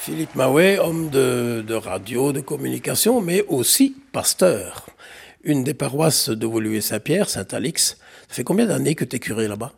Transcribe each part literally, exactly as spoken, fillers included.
Philippe Mahouet, homme de, de radio, de communication, mais aussi pasteur. Une des paroisses de Woluwe-Saint-Pierre, Saint-Alix. Ça fait combien d'années que tu es curé là-bas?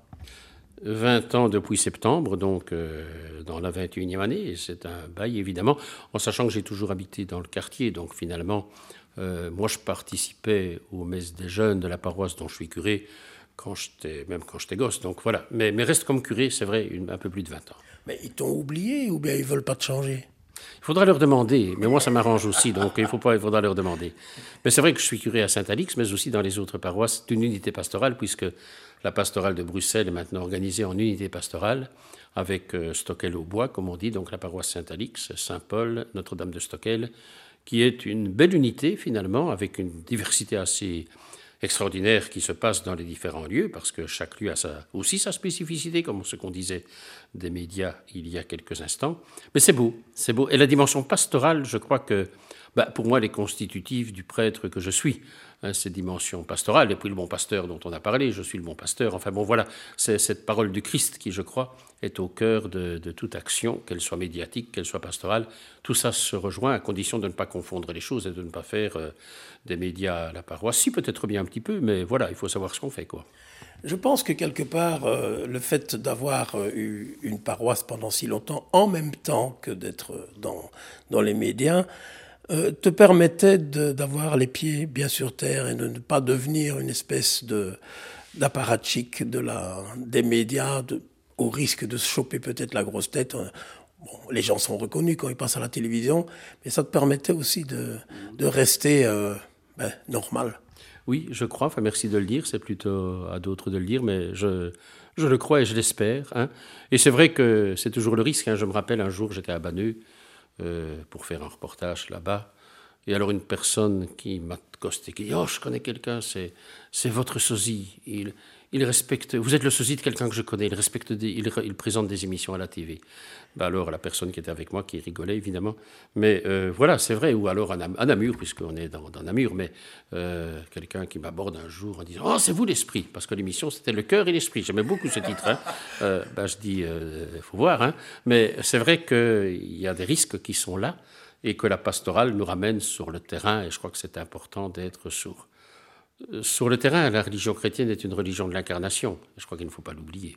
vingt ans depuis septembre, donc euh, dans la vingt et unième année. C'est un bail, évidemment, en sachant que j'ai toujours habité dans le quartier. Donc finalement, euh, moi, je participais aux messes des jeunes de la paroisse dont je suis curé, quand j'étais, même quand j'étais gosse. Donc voilà. Mais, mais reste comme curé, c'est vrai, une, un peu plus de vingt ans. Mais ils t'ont oublié ou bien ils veulent pas te changer? Il faudra leur demander, mais moi ça m'arrange aussi, donc il, faut pas, il faudra leur demander. Mais c'est vrai que je suis curé à Saint-Alix, mais aussi dans les autres paroisses d'une unité pastorale, puisque la pastorale de Bruxelles est maintenant organisée en unité pastorale, avec euh, Stockel-au-Bois, comme on dit, donc la paroisse Saint-Alix, Saint-Paul, Notre-Dame de Stockel, qui est une belle unité finalement, avec une diversité assez extraordinaire qui se passe dans les différents lieux, parce que chaque lieu a sa, aussi sa spécificité, comme ce qu'on disait des médias il y a quelques instants. Mais c'est beau, c'est beau. Et la dimension pastorale, je crois que, bah, pour moi, elle est constitutive du prêtre que je suis. Hein, cette dimension pastorale, et puis le bon pasteur dont on a parlé, je suis le bon pasteur. Enfin bon, voilà, c'est cette parole du Christ qui, je crois, est au cœur de, de toute action, qu'elle soit médiatique, qu'elle soit pastorale. Tout ça se rejoint à condition de ne pas confondre les choses et de ne pas faire euh, des médias à la paroisse. Si, peut-être bien un petit peu, mais voilà, il faut savoir ce qu'on fait, quoi. Je pense que quelque part, euh, le fait d'avoir euh, eu une paroisse pendant si longtemps, en même temps que d'être dans, dans les médias, euh, te permettait de, d'avoir les pieds bien sur terre et de ne pas devenir une espèce de, d'apparatchik de la, des médias, de, au risque de se choper peut-être la grosse tête. Bon, les gens sont reconnus quand ils passent à la télévision, mais ça te permettait aussi de, de rester euh, ben, normal. Oui, je crois, enfin merci de le dire, c'est plutôt à d'autres de le dire, mais je, je le crois et je l'espère. Hein. Et c'est vrai que c'est toujours le risque. Hein. Je me rappelle un jour, j'étais à Banneux euh, pour faire un reportage là-bas, et alors une personne qui m'a accosté, qui dit « Oh, je connais quelqu'un, c'est, c'est votre sosie. Il, il respecte, vous êtes le sosie de quelqu'un que je connais, il, respecte des, il, il présente des émissions à la T V. » Ben alors la personne qui était avec moi, qui rigolait évidemment, mais euh, voilà, c'est vrai, ou alors à Namur, puisqu'on est dans, dans Namur, mais euh, quelqu'un qui m'aborde un jour en disant « Oh, c'est vous l'esprit », parce que l'émission c'était le cœur et l'esprit, j'aimais beaucoup ce titre. Hein. Euh, ben, je dis, il euh, faut voir, hein. Mais c'est vrai qu'il y a des risques qui sont là, et que la pastorale nous ramène sur le terrain, et je crois que c'est important d'être sur, sur le terrain. La religion chrétienne est une religion de l'incarnation, et je crois qu'il ne faut pas l'oublier.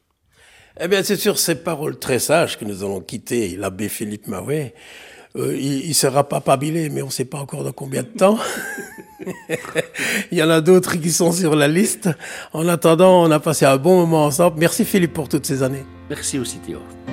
Eh bien, c'est sur ces paroles très sages que nous allons quitter l'abbé Philippe Mahouet. Euh, il ne sera pas pabilé, mais on ne sait pas encore dans combien de temps. Il y en a d'autres qui sont sur la liste. En attendant, on a passé un bon moment ensemble. Merci Philippe pour toutes ces années. Merci aussi Théo.